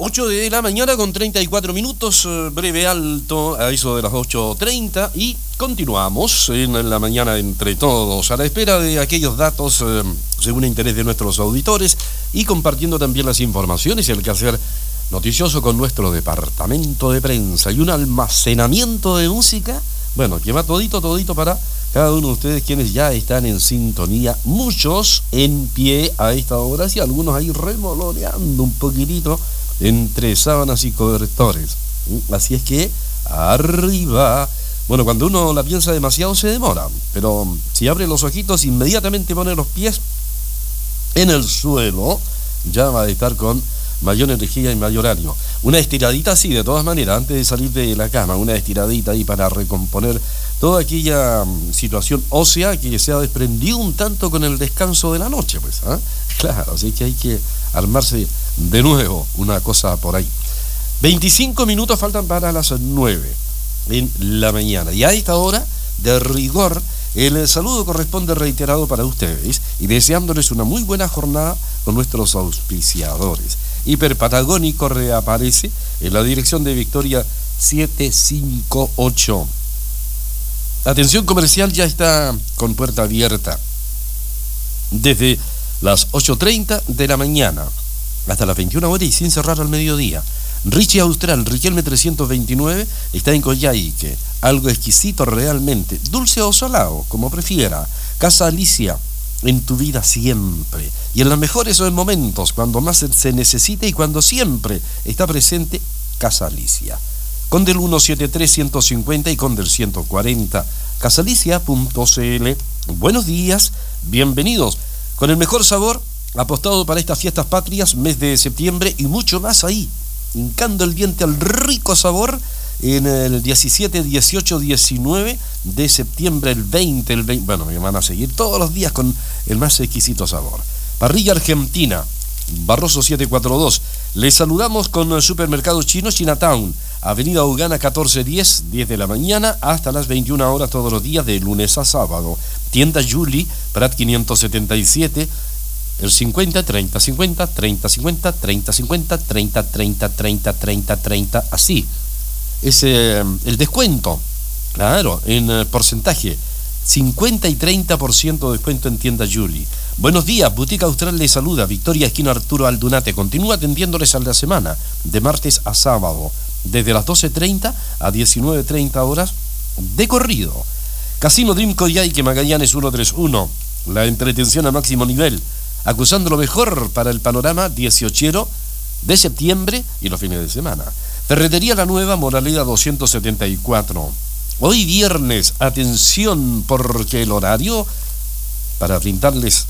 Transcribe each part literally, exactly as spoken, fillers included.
ocho de la mañana con treinta y cuatro minutos, breve alto a eso de las ocho treinta y continuamos en la mañana entre todos, a la espera de aquellos datos eh, según el interés de nuestros auditores y compartiendo también las informaciones y el quehacer noticioso con nuestro departamento de prensa y un almacenamiento de música, bueno, que va todito, todito para cada uno de ustedes quienes ya están en sintonía, muchos en pie a esta hora y algunos ahí remoloneando un poquitito entre sábanas y cobertores. Así es que arriba, bueno, cuando uno la piensa demasiado se demora, pero si abre los ojitos inmediatamente pone los pies en el suelo, ya va a estar con mayor energía y mayor ánimo. Una estiradita sí, de todas maneras, antes de salir de la cama, una estiradita ahí para recomponer toda aquella situación ósea que se ha desprendido un tanto con el descanso de la noche, pues, ¿eh? Claro, así que hay que armarse de nuevo una cosa por ahí. veinticinco minutos faltan para las nueve en la mañana. Y a esta hora, de rigor, el saludo corresponde reiterado para ustedes y deseándoles una muy buena jornada con nuestros auspiciadores. Hiperpatagónico reaparece en la dirección de Victoria setecientos cincuenta y ocho. Atención comercial ya está con puerta abierta desde las ocho treinta de la mañana hasta las veintiuna horas y sin cerrar al mediodía. Richie Austral, Riquelme trescientos veintinueve, está en Coyhaique. Algo exquisito realmente, dulce o salado, como prefiera. Casa Alicia, en tu vida siempre. Y en los mejores momentos, cuando más se necesita y cuando siempre está presente, Casa Alicia. Condel ciento setenta y tres, ciento cincuenta y Condel ciento cuarenta. Casalicia punto c l. Buenos días, bienvenidos. Con el mejor sabor, apostado para estas fiestas patrias, mes de septiembre y mucho más ahí, hincando el diente al rico sabor en el diecisiete, dieciocho, diecinueve de septiembre, el veinte, el veinte, bueno, me van a seguir todos los días con el más exquisito sabor. Parrilla Argentina, Barroso setecientos cuarenta y dos. Les saludamos con el supermercado chino Chinatown, Avenida Ugana catorce diez, diez de la mañana hasta las veintiuna horas todos los días de lunes a sábado. Tienda Julie, Prat quinientos setenta y siete, el cincuenta, treinta, cincuenta, treinta, cincuenta, treinta, cincuenta, treinta, treinta, treinta, treinta, treinta, así. Es eh, el descuento, claro, en eh, porcentaje, cincuenta y treinta por ciento de descuento en tienda Julie. Buenos días, Boutique Austral les saluda, Victoria esquina Arturo Aldunate, continúa atendiéndoles a la semana, de martes a sábado, desde las doce treinta a diecinueve treinta horas de corrido. Casino Dream Coyhaique Magallanes ciento treinta y uno, la entretención a máximo nivel, acusando lo mejor para el panorama dieciochero de septiembre y los fines de semana. Ferretería La Nueva, Moraleda doscientos setenta y cuatro. Hoy viernes, atención, porque el horario para brindarles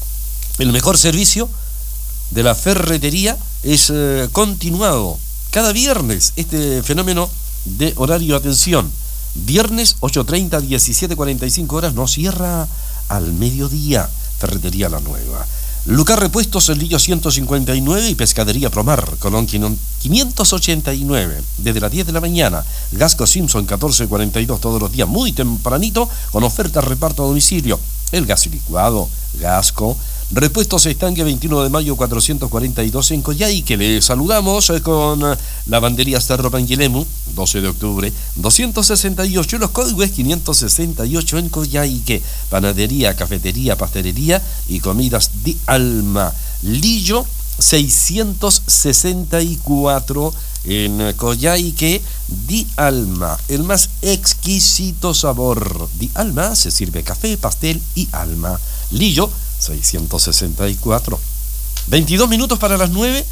el mejor servicio de la ferretería es eh, continuado. Cada viernes, este fenómeno de horario, atención, viernes ocho treinta, diecisiete cuarenta y cinco horas, no cierra al mediodía. Ferretería La Nueva. Lucar Repuestos, El Lillo ciento cincuenta y nueve y Pescadería Promar, Colón quinientos ochenta y nueve, desde las diez de la mañana. Gasco Simpson catorce cuarenta y dos todos los días, muy tempranito, con oferta reparto a domicilio. El gas licuado, Gasco. Repuestos Estanque veintiuno de mayo cuatrocientos cuarenta y dos en Coyhaique. Le saludamos con Lavandería Cerro Panguilemu, doce de octubre, doscientos sesenta y ocho, Los Códigos quinientos sesenta y ocho en Coyhaique. Panadería, cafetería, pastelería y comidas de alma. Lillo seiscientos sesenta y cuatro en Coyhaique. Di Alma, el más exquisito sabor. Di Alma se sirve café, pastel y alma. Lillo seiscientos sesenta y cuatro. veintidós minutos para las nueve.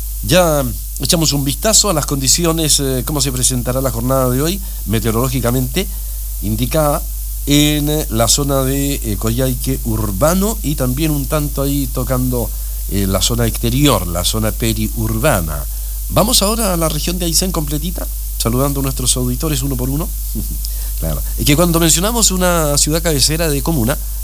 Ya echamos un vistazo a las condiciones, eh, cómo se presentará la jornada de hoy, meteorológicamente indicada en eh, la zona de eh, Coyhaique urbano y también un tanto ahí tocando eh, la zona exterior, la zona periurbana. Vamos ahora a la región de Aysén completita, saludando a nuestros auditores uno por uno. Claro, es que cuando mencionamos una ciudad cabecera de comuna,